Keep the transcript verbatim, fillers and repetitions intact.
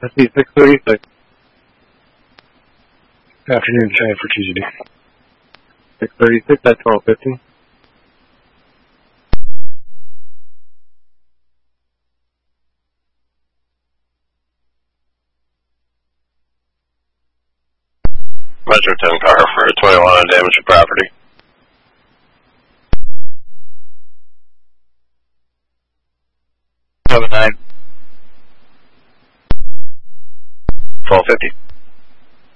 I see six thirty-six. Afternoon time for T G D. six thirty-six at twelve fifty. Metro ten car for twenty-one on damage to property. seven nine. twelve fifty.